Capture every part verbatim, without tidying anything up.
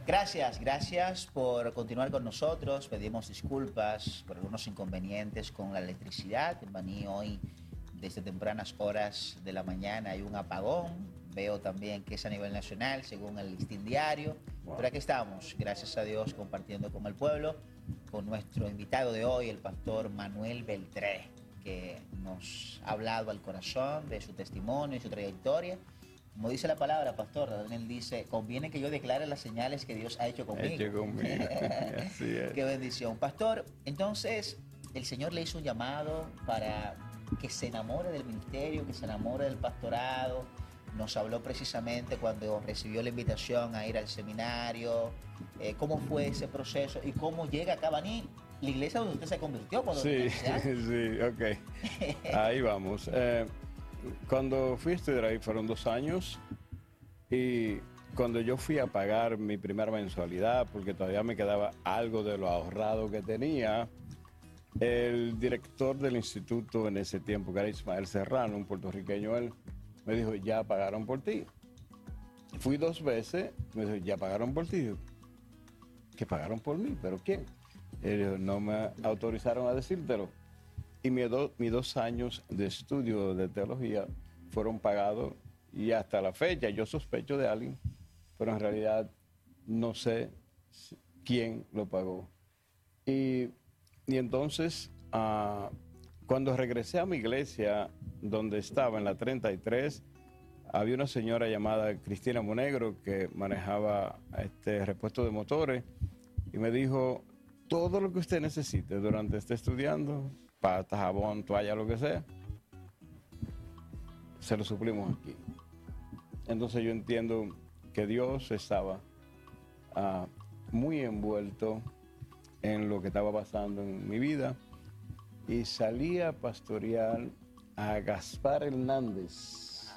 Gracias, gracias por continuar con nosotros. Pedimos disculpas por algunos inconvenientes con la electricidad. En Baní hoy, desde tempranas horas de la mañana, hay un apagón. Veo también que es a nivel nacional, según el Listín Diario. Wow. Pero aquí estamos, gracias a Dios, compartiendo con el pueblo, con nuestro invitado de hoy, el pastor Manuel Beltré, que nos ha hablado al corazón de su testimonio y su trayectoria. Como dice la palabra, pastor, Daniel dice, conviene que yo declare las señales que Dios ha hecho conmigo. Hecho conmigo. Así es. Qué bendición. Pastor, entonces, el Señor le hizo un llamado para que se enamore del ministerio, que se enamore del pastorado. Nos habló precisamente cuando recibió la invitación a ir al seminario, eh, cómo fue ese proceso y cómo llega acá a Baní, la iglesia donde usted se convirtió. Cuando sí, sí, ok. Ahí vamos. Eh, Cuando fui a estudiar ahí fueron dos años y cuando yo fui a pagar mi primera mensualidad, porque todavía me quedaba algo de lo ahorrado que tenía, el director del instituto en ese tiempo, que era Ismael Serrano, un puertorriqueño él, me dijo, ya pagaron por ti. Fui dos veces, me dijo, ya pagaron por ti. ¿Qué pagaron por mí? ¿Pero quién? Él dijo, no me autorizaron a decírtelo. Y mis, do, mis dos años de estudio de teología fueron pagados y hasta la fecha yo sospecho de alguien, pero en realidad no sé quién lo pagó. Y, y entonces, uh, cuando regresé a mi iglesia, donde estaba en la treinta y tres, había una señora llamada Cristina Monegro que manejaba este repuesto de motores y me dijo, todo lo que usted necesite durante esté estudiando, pasta, jabón, toalla, lo que sea, se lo suplimos aquí. Entonces yo entiendo que Dios estaba uh, muy envuelto en lo que estaba pasando en mi vida y salí a pastorear a Gaspar Hernández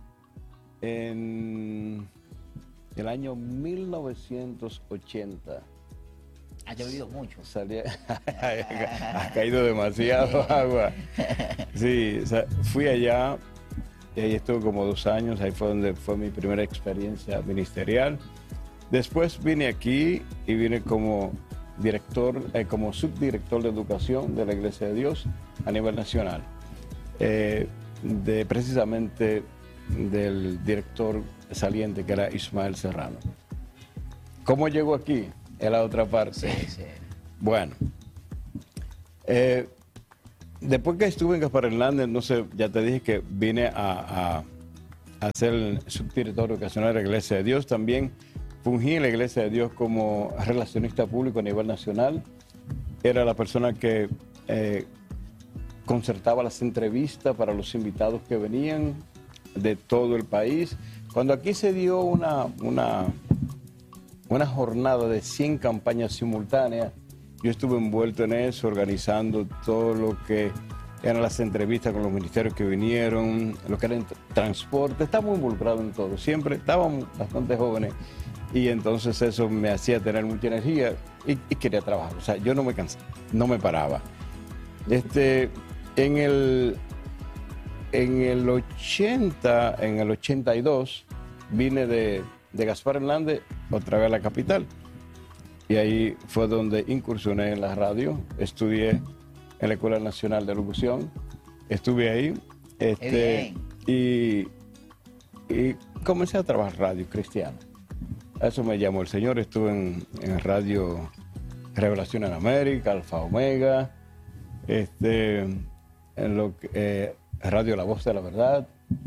en el año mil novecientos ochenta. Ha llovido mucho. Salí, ha caído demasiado agua. Sí, o sea, fui allá y ahí estuve como dos años. Ahí fue donde fue mi primera experiencia ministerial. Después vine aquí y vine como director, eh, como subdirector de educación de la Iglesia de Dios a nivel nacional. Eh, de precisamente del director saliente que era Ismael Serrano. ¿Cómo llegó aquí? En la otra parte. Sí, sí. Bueno, eh, después que estuve en Gaspar Hernández, no sé, ya te dije que vine a, a, a ser el subdirector ocasional de la Iglesia de Dios. También fungí en la Iglesia de Dios como relacionista público a nivel nacional. Era la persona que eh, concertaba las entrevistas para los invitados que venían de todo el país. Cuando aquí se dio una... una una jornada de cien campañas simultáneas. Yo estuve envuelto en eso, organizando todo lo que eran las entrevistas con los ministerios que vinieron, lo que era el transporte. Estábamos involucrados en todo. Siempre estábamos bastante jóvenes y entonces eso me hacía tener mucha energía y, y quería trabajar. O sea, yo no me cansaba, no me paraba. Este, en el, en el ochenta, en el ochenta y dos, vine de... de Gaspar Hernández otra vez a la capital y ahí fue donde incursioné en la radio, estudié en la Escuela Nacional de Locución, estuve ahí este, y, y comencé a trabajar radio cristiana. A eso me llamó el Señor. Estuve en, en Radio Revelación en América, Alfa Omega, este, en lo que, eh, Radio La Voz de la Verdad,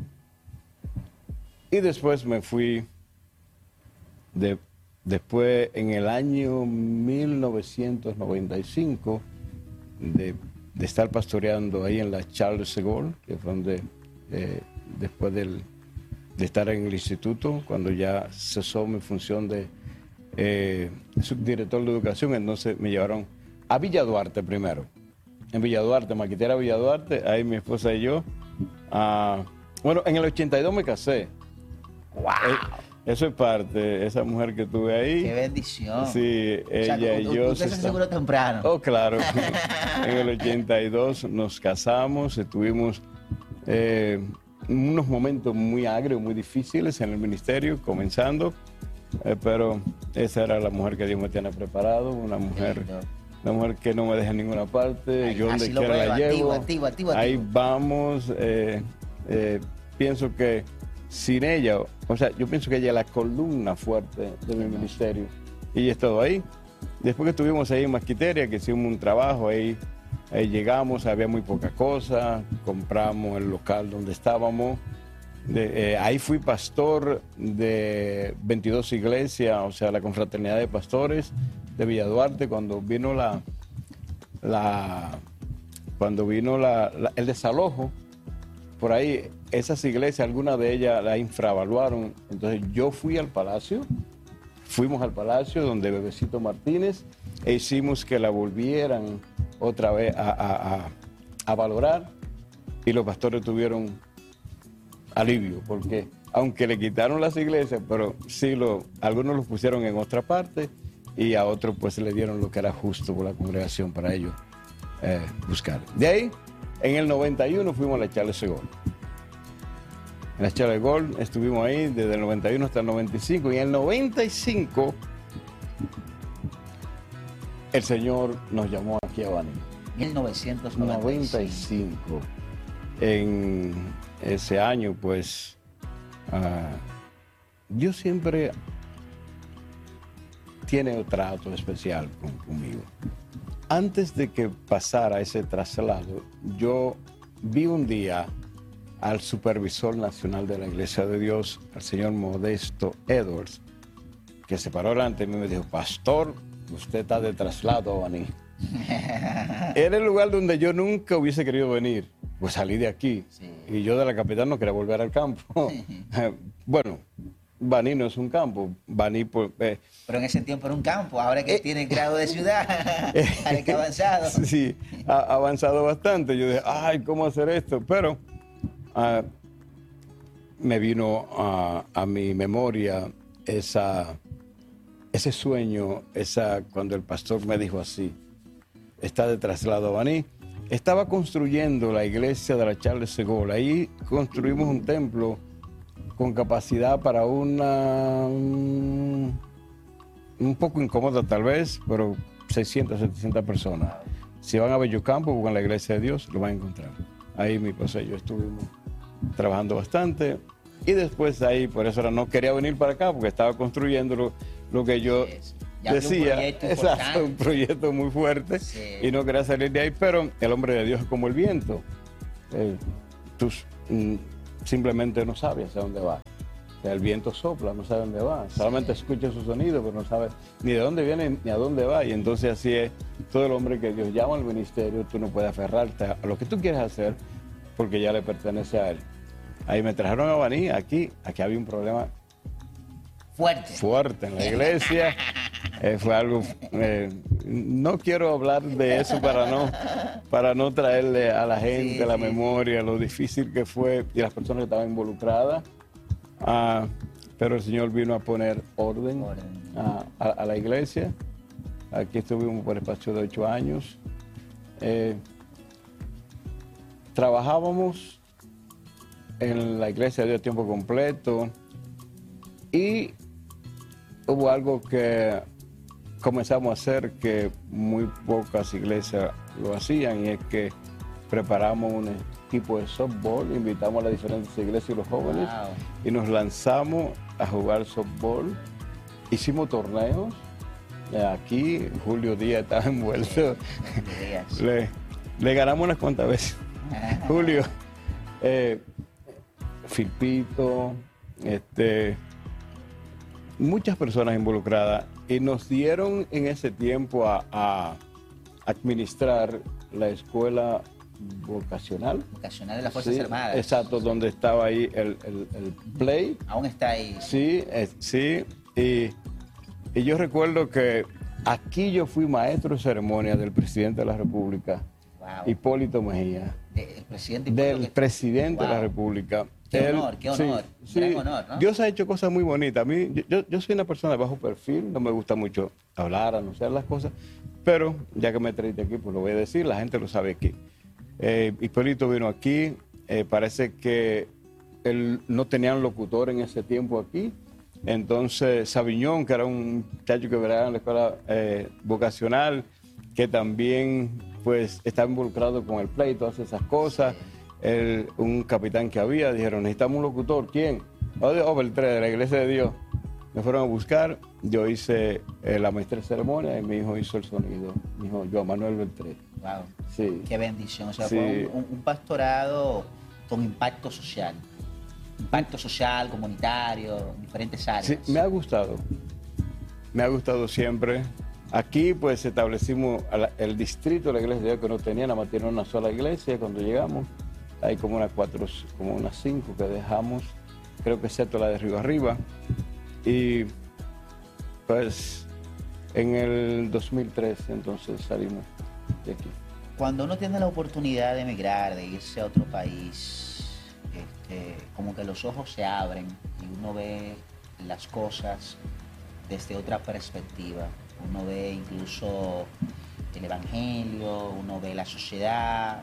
y después me fui. De, después, en el año mil novecientos noventa y cinco, de, de estar pastoreando ahí en la Charles de Gaulle, que fue donde, eh, después del, de estar en el instituto, cuando ya cesó mi función de eh, subdirector de educación, entonces me llevaron a Villa Duarte primero. En Villa Duarte, Maquitera Villa Duarte, ahí mi esposa y yo. Uh, bueno, en el ochenta y dos me casé. ¡Wow! Eh, Eso es parte, esa mujer que tuve ahí. ¡Qué bendición! Sí, ella o sea, y yo... ¿Usted se aseguró temprano? Oh, claro. En el ochenta y dos nos casamos, tuvimos eh, unos momentos muy agrios, muy difíciles en el ministerio, comenzando. Eh, pero esa era la mujer que Dios me tiene preparado, una mujer, una mujer que no me deja en ninguna parte, Ay, yo donde así lo quiera la prueba, llevo, activo, activo, activo, ahí activo. vamos. eh, eh, pienso que sin ella, o sea, yo pienso que ella es la columna fuerte de mi ministerio y he estado ahí. Después que estuvimos ahí en Masquiteria, que hicimos un trabajo ahí, ahí llegamos, había muy poca cosa, compramos el local donde estábamos. De, eh, ahí fui pastor de veintidós iglesias, o sea, la confraternidad de pastores de Villa Duarte, cuando vino la, la cuando vino la, la, el desalojo, por ahí esas iglesias, algunas de ellas la infravaluaron. Entonces yo fui al palacio, fuimos al palacio donde Bebecito Martínez e hicimos que la volvieran otra vez a, a, a, a valorar, y los pastores tuvieron alivio, porque aunque le quitaron las iglesias, pero sí, lo, algunos los pusieron en otra parte y a otros pues le dieron lo que era justo por la congregación para ellos eh, buscar. De ahí, en el noventa y uno fuimos a la Charles de Gaulle. En la Charles de Gaulle estuvimos ahí desde el noventa y uno hasta el noventa y cinco, y en el noventa y cinco el Señor nos llamó aquí a Baní. mil novecientos noventa y cinco. noventa y cinco. En ese año, pues, uh, Dios siempre tiene un trato especial con, conmigo. Antes de que pasara ese traslado, yo vi un día al supervisor nacional de la Iglesia de Dios, al señor Modesto Edwards, que se paró delante de mí y me dijo: pastor, usted está de traslado a Baní. Era el lugar donde yo nunca hubiese querido venir. Pues salí de aquí, sí. Y yo de la capital no quería volver al campo. Bueno, Baní no es un campo. Baní, pues, eh, pero en ese tiempo era un campo, ahora que eh, tiene grado de ciudad, ahora que ha avanzado. Sí, ha avanzado bastante. Yo dije, ay, ¿cómo hacer esto? Pero uh, me vino uh, a mi memoria esa, ese sueño, esa, cuando el pastor me dijo así: está de traslado a Baní. Estaba construyendo la iglesia de la Charles de Gaulle. Ahí construimos un templo con capacidad para una... un, un poco incómoda tal vez, pero seiscientas, setecientas personas. Si van a Bellocampo, buscan la iglesia de Dios, lo van a encontrar. Ahí mi esposa y yo estuvimos trabajando bastante. Y después de ahí, por eso ahora no quería venir para acá, porque estaba construyendo lo, lo que yo... Ya decía, un exacto, un proyecto muy fuerte, sí. Y no quería salir de ahí, pero el hombre de Dios es como el viento. Eh, tú mm, simplemente no sabes hacia dónde va. O sea, el viento sopla, no sabe dónde va. Solamente sí. Escucha su sonido, pero no sabe ni de dónde viene ni a dónde va. Y entonces así es todo el hombre que Dios llama al ministerio. Tú no puedes aferrarte a lo que tú quieres hacer porque ya le pertenece a él. Ahí me trajeron a Baní, aquí, aquí había un problema fuerte, fuerte en la iglesia. Eh, fue algo, eh, no quiero hablar de eso para no, para no traerle a la gente sí, a la sí. memoria lo difícil que fue y las personas que estaban involucradas, uh, pero el Señor vino a poner orden, orden. A, a, a la iglesia. Aquí estuvimos por espacio de ocho años. Eh, trabajábamos en la iglesia de tiempo completo y hubo algo que comenzamos a hacer que muy pocas iglesias lo hacían, y es que preparamos un equipo de softball, invitamos a las diferentes iglesias y los jóvenes, wow. Y nos lanzamos a jugar softball. Hicimos torneos. Aquí Julio Díaz estaba envuelto. Sí, le, le ganamos unas cuantas veces. Julio, eh, Filpito, este, muchas personas involucradas. Y nos dieron en ese tiempo a, a administrar la escuela vocacional. Vocacional de las Fuerzas sí, Armadas. Exacto, sí. Donde estaba ahí el, el, el play. Aún está ahí. Sí, eh, sí. Y, y yo recuerdo que aquí yo fui maestro de ceremonia del presidente de la República, wow. Hipólito Mejía. ¿El presidente Hipólito del que... presidente wow. de la República. Qué honor, Él, qué honor, sí, gran sí. honor, ¿no? Dios ha hecho cosas muy bonitas. A mí, yo, yo soy una persona de bajo perfil, no me gusta mucho hablar, anunciar las cosas, pero ya que me traíste aquí, pues lo voy a decir, la gente lo sabe aquí. Eh, Hipólito vino aquí, eh, parece que él no tenían locutor en ese tiempo aquí, Entonces, Sabiñón, que era un muchacho que trabajaba en la escuela eh, vocacional, que también pues estaba involucrado con el play y todas esas cosas. El, un capitán que había, dijeron, necesitamos un locutor. ¿Quién? Oh, de oh, Beltré, de la Iglesia de Dios. Me fueron a buscar, yo hice eh, la maestra de ceremonia y mi hijo hizo el sonido. Mi hijo, Joan Manuel Beltré. Wow, sí. Qué bendición. O sea, Sí. fue un, un pastorado con impacto social. Impacto social, comunitario, en diferentes áreas. Sí, me ha gustado. Me ha gustado siempre. Aquí pues establecimos la, el distrito de la Iglesia de Dios, que no tenía, nada más tiene una sola iglesia cuando llegamos. Hay como unas cuatro, como unas cinco que dejamos, creo que excepto la de Río Arriba. Y pues en el dos mil trece entonces salimos de aquí. Cuando uno tiene la oportunidad de emigrar, de irse a otro país, este, como que los ojos se abren y uno ve las cosas desde otra perspectiva. Uno ve incluso el evangelio, uno ve la sociedad.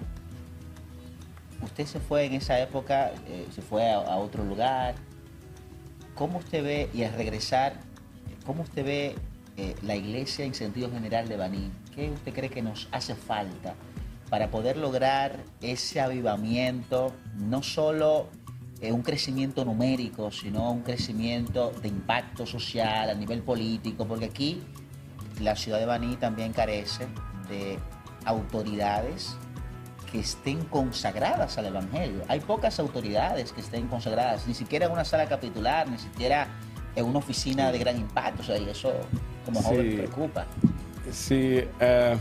Usted se fue en esa época, eh, se fue a, a otro lugar. ¿Cómo usted ve, y al regresar, cómo usted ve eh, la iglesia en sentido general de Baní? ¿Qué usted cree que nos hace falta para poder lograr ese avivamiento, no solo eh, un crecimiento numérico, sino un crecimiento de impacto social a nivel político? Porque aquí la ciudad de Baní también carece de autoridades que estén consagradas al Evangelio. Hay pocas autoridades que estén consagradas, ni siquiera en una sala capitular, ni siquiera en una oficina de gran impacto. O sea, y eso como joven me preocupa. Sí, uh,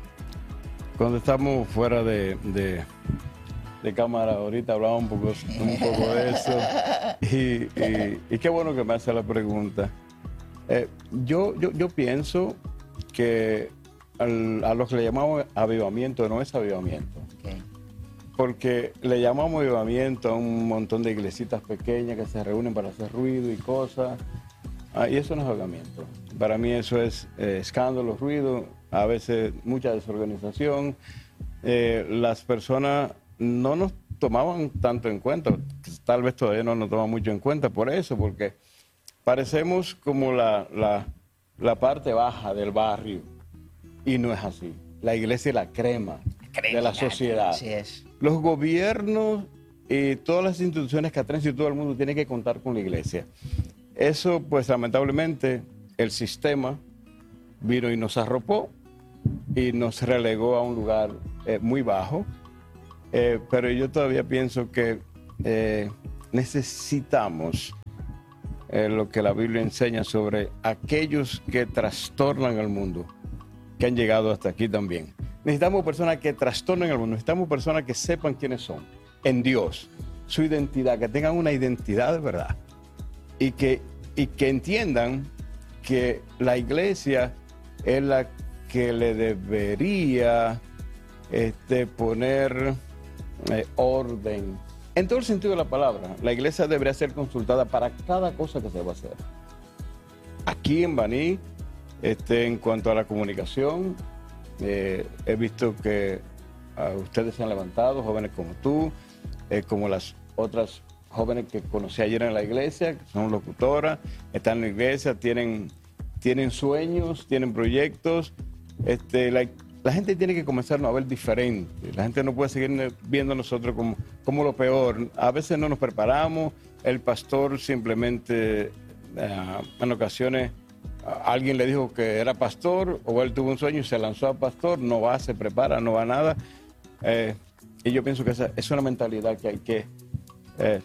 cuando estamos fuera de, de, de cámara, ahorita hablamos un poco, un poco de eso. Y, y, y qué bueno que me hace la pregunta. Eh, yo, yo, yo pienso que al, a lo que le llamamos avivamiento no es avivamiento. Okay. Porque le llamamos avivamiento a un montón de iglesitas pequeñas que se reúnen para hacer ruido y cosas. Ah, y eso no es avivamiento. Para mí eso es eh, escándalo, ruido, a veces mucha desorganización. Eh, las personas no nos tomaban tanto en cuenta, tal vez todavía no nos toman mucho en cuenta por eso, porque parecemos como la, la, la parte baja del barrio, y no es así. La iglesia es la crema, crema de la sociedad. Así es. Los gobiernos y todas las instituciones catrenses y todo el mundo tienen que contar con la iglesia. Eso, pues lamentablemente, el sistema vino y nos arropó y nos relegó a un lugar eh, muy bajo. Eh, pero yo todavía pienso que eh, necesitamos eh, lo que la Biblia enseña sobre aquellos que trastornan el mundo, que han llegado hasta aquí también. Necesitamos personas que trastornen el mundo, necesitamos personas que sepan quiénes son en Dios, su identidad, que tengan una identidad de verdad y que, y que entiendan que la iglesia es la que le debería este, poner eh, orden. En todo el sentido de la palabra, la iglesia debería ser consultada para cada cosa que se va a hacer. Aquí en Baní, este, en cuanto a la comunicación, eh, he visto que uh, ustedes se han levantado, jóvenes como tú, eh, como las otras jóvenes que conocí ayer en la iglesia, que son locutoras, están en la iglesia, tienen, tienen sueños, tienen proyectos. Este, la, la gente tiene que comenzarnos a ver diferente. La gente no puede seguir viendo a nosotros como, como lo peor. A veces no nos preparamos. El pastor simplemente, uh, en ocasiones, uh, alguien le dijo que era pastor, o él tuvo un sueño y se lanzó a pastor, no va, se prepara, no va a nada. Eh, y yo pienso que esa es una mentalidad que hay que eh,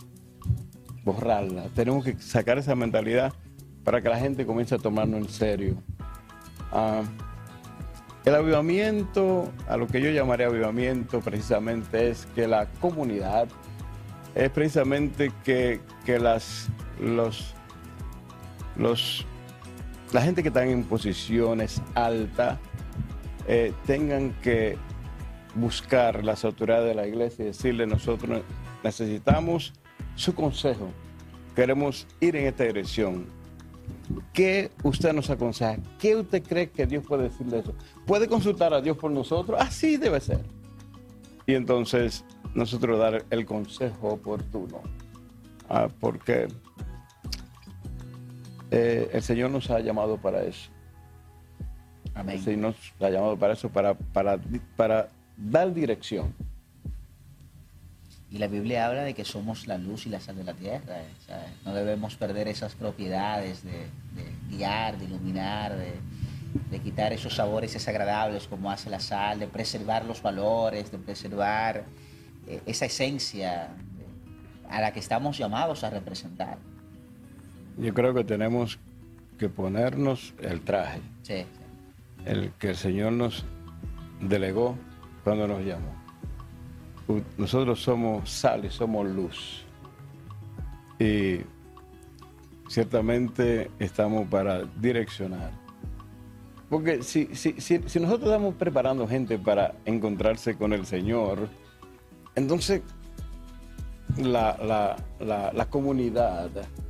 borrarla. Tenemos que sacar esa mentalidad para que la gente comience a tomarnos en serio. Uh, el avivamiento, a lo que yo llamaré avivamiento precisamente, es que la comunidad, es precisamente que, que las, los, los, la gente que está en posiciones altas eh, tengan que buscar las autoridades de la iglesia y decirle: nosotros necesitamos su consejo, queremos ir en esta dirección. ¿Qué usted nos aconseja? ¿Qué usted cree que Dios puede decir de eso? ¿Puede consultar a Dios por nosotros? Así debe ser. Y entonces nosotros dar el consejo oportuno. Ah, porque eh, el Señor nos ha llamado para eso. Amén. El Señor nos ha llamado para eso, para, para, para dar dirección. Y la Biblia habla de que somos la luz y la sal de la tierra. ¿eh? O sea, no debemos perder esas propiedades de, de guiar, de iluminar, de, de quitar esos sabores desagradables como hace la sal, de preservar los valores, de preservar eh, esa esencia a la que estamos llamados a representar. Yo creo que tenemos que ponernos el traje, Sí, sí. el que el Señor nos delegó cuando nos llamó. Nosotros somos sal y somos luz. Y ciertamente estamos para direccionar. Porque si, si, si, si nosotros estamos preparando gente para encontrarse con el Señor, entonces la, la, la, la comunidad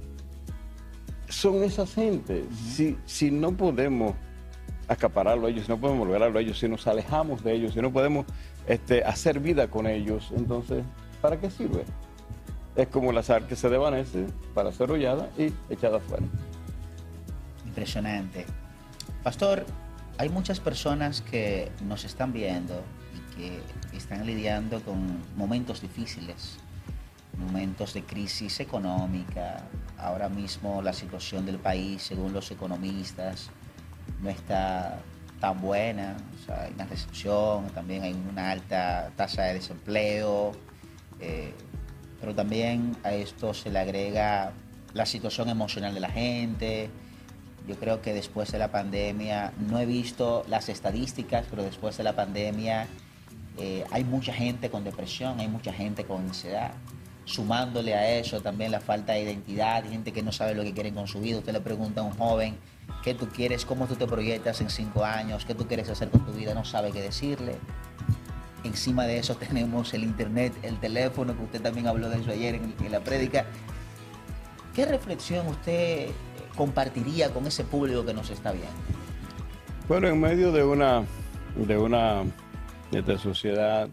son esas gentes. Uh-huh. Si, si no podemos acapararlo a ellos, si no podemos lograrlo a ellos, si nos alejamos de ellos, si no podemos este, hacer vida con ellos, entonces, ¿para qué sirve? Es como la sal que se desvanece para ser hollada y echada afuera. Impresionante. Pastor, hay muchas personas que nos están viendo y que están lidiando con momentos difíciles, momentos de crisis económica. Ahora mismo la situación del país, según los economistas, no está tan buena. O sea, hay una recesión, también hay una alta tasa de desempleo, eh, pero también a esto se le agrega la situación emocional de la gente. Yo creo que después de la pandemia, no he visto las estadísticas, pero después de la pandemia eh, hay mucha gente con depresión, hay mucha gente con ansiedad. Sumándole a eso también la falta de identidad, gente que no sabe lo que quieren con su vida. Usted le pregunta a un joven, ¿qué tú quieres? ¿Cómo tú te proyectas en cinco años? ¿Qué tú quieres hacer con tu vida? No sabe qué decirle. Encima de eso tenemos el internet, el teléfono, que usted también habló de eso ayer en, en la prédica. ¿Qué reflexión usted compartiría con ese público que nos está viendo? Bueno, en medio de una, de una de esta sociedad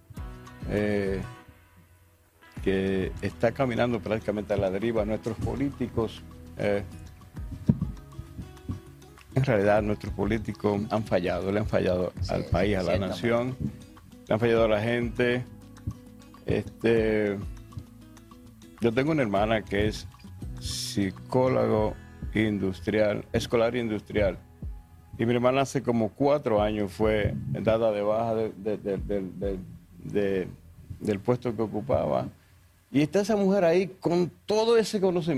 eh, que está caminando prácticamente a la deriva, nuestros políticos, eh, en realidad nuestros políticos han fallado, le han fallado sí, al país, a la nación, le han fallado a la gente. Este, yo tengo una hermana que es psicólogo industrial, escolar industrial, y mi hermana hace como cuatro años fue dada de baja de, de, de, de, de, de, del puesto que ocupaba. Y está esa mujer ahí con todo ese conocimiento.